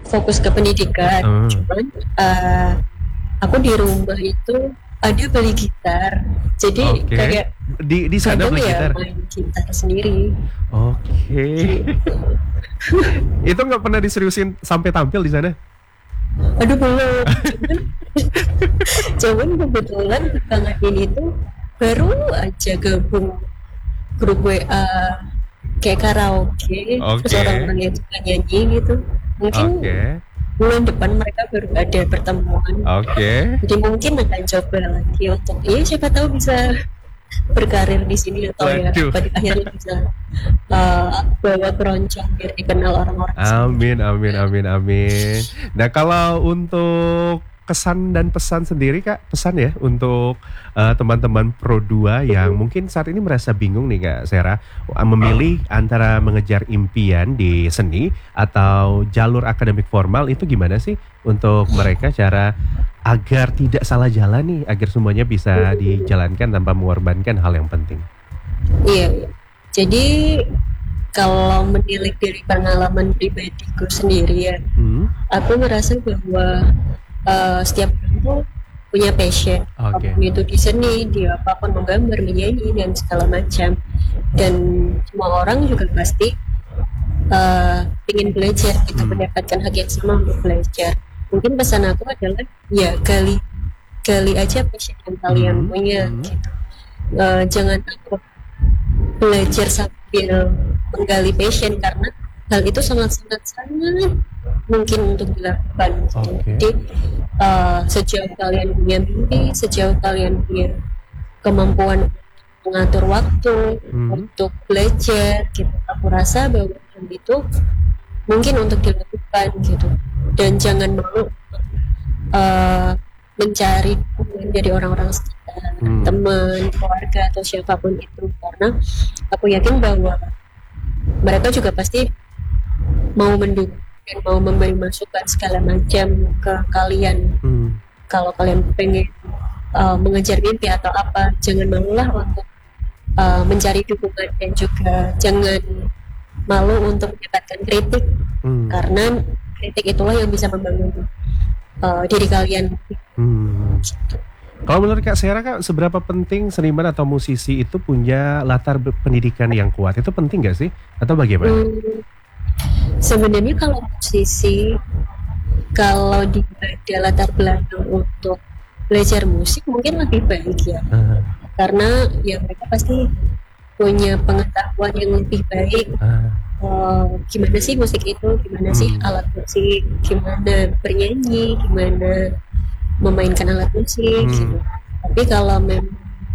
fokus ke pendidikan. Cuman aku di rumah itu ada beli gitar, jadi kayak di sana beli gitar. Main gitar sendiri. Itu nggak pernah diseriusin sampai tampil di sana? Aduh belum. Cuman kebetulan belakangan ini tuh baru aja gabung grup WA kayak karaoke, terus orang-orang yang suka nyanyi gitu. Mungkin bulan depan mereka baru ada pertemuan. Jadi mungkin akan coba lagi untuk siapa tahu bisa berkarir di sini atau pada akhirnya bisa bawa keroncong biar dikenal orang-orang. Amin. Nah, kalau untuk kesan dan pesan sendiri Kak, pesan ya untuk teman-teman Pro 2 yang mungkin saat ini merasa bingung nih Kak Sera, memilih antara mengejar impian di seni atau jalur akademik formal, itu gimana sih untuk mereka cara agar tidak salah jalan nih, agar semuanya bisa dijalankan tanpa mengorbankan hal yang penting? Iya. Jadi kalau menilik dari pengalaman pribadiku sendiri ya, aku merasa bahwa setiap orang tuh punya passion, apapun itu di seni, di apapun, menggambar, menyanyi dan segala macam. Dan semua orang juga pasti ingin belajar, kita mendapatkan hak yang sama untuk belajar. Mungkin pesan aku adalah ya gali aja passion yang kalian punya. Gitu. Jangan takut belajar sambil menggali passion, karena hal itu sangat mungkin untuk dilakukan. Jadi sejauh kalian punya mimpi, sejauh kalian punya kemampuan mengatur waktu untuk belajar, gitu, aku rasa bahwa hal itu mungkin untuk dilakukan gitu. Dan jangan malu mencari dukungan dari orang-orang sekitar, teman, keluarga atau siapapun itu, karena aku yakin bahwa mereka juga pasti mau mendukung dan mau memberi masukan segala macam ke kalian. Kalau kalian pengen mengejar mimpi atau apa, jangan malulah untuk mencari dukungan, dan juga jangan malu untuk mendapatkan kritik, karena kritik itulah yang bisa membangun diri kalian. Kalau menurut Kak Sera, Kak, seberapa penting seniman atau musisi itu punya latar pendidikan yang kuat? Itu penting gak sih? Atau bagaimana? Sebenarnya kalau musisi, kalau ada latar belakang untuk belajar musik mungkin lebih baik ya. Karena ya mereka pasti punya pengetahuan yang lebih baik. Gimana sih musik itu, gimana sih alat musik, gimana bernyanyi, gimana memainkan alat musik gitu. Tapi kalau memang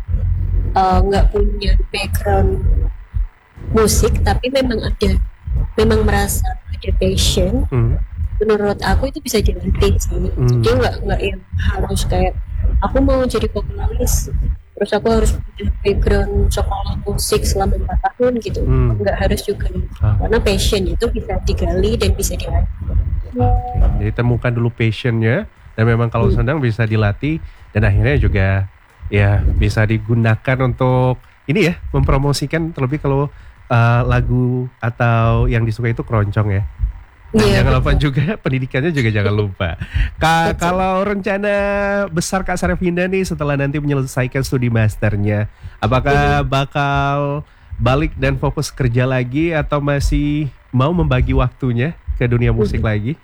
nggak punya background musik tapi memang merasa ada passion, menurut aku itu bisa dilatih sih. Jadi nggak yang harus kayak aku mau jadi vokalis terus aku harus punya background sekolah musik selama 4 tahun gitu. Nggak harus juga, karena passion itu bisa digali dan bisa dilatih. Jadi temukan dulu passionnya, dan memang kalau sedang bisa dilatih, dan akhirnya juga ya bisa digunakan untuk ini ya, mempromosikan, terlebih kalau lagu atau yang disuka itu keroncong ya. Jangan lupa juga pendidikannya juga jangan lupa. Kalau rencana besar Kak Serafinda nih setelah nanti menyelesaikan studi masternya, apakah bakal balik dan fokus kerja lagi atau masih mau membagi waktunya ke dunia musik lagi?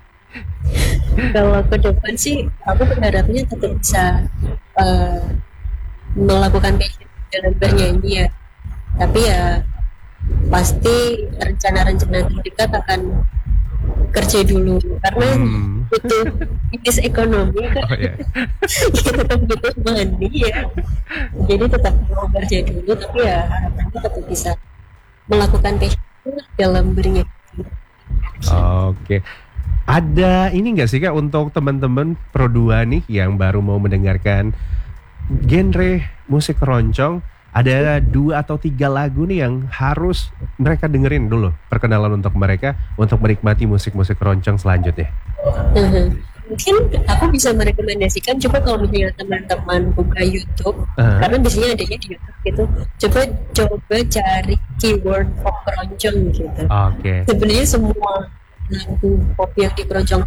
Kalau ke depan sih aku berharapnya tetap bisa melakukan passion dalam bernyanyi ya. Tapi ya pasti rencana-rencana terdekat akan kerja dulu, karena butuh bisnis ekonomi kan. Ya tetap butuh money ya. Jadi tetap mau kerja dulu, tapi ya harapannya tetap bisa melakukan passion dalam bernyanyi. Ada ini nggak sih Kak untuk teman-teman Pro 2 nih yang baru mau mendengarkan genre musik keroncong, ada 2 atau 3 lagu nih yang harus mereka dengerin dulu, perkenalan untuk mereka untuk menikmati musik-musik keroncong selanjutnya? Mungkin aku bisa merekomendasikan, coba kalau misalnya teman-teman buka YouTube, karena biasanya adanya di YouTube gitu, coba cari keyword pop keroncong gitu. Sebenarnya semua lagu pop yang di keroncong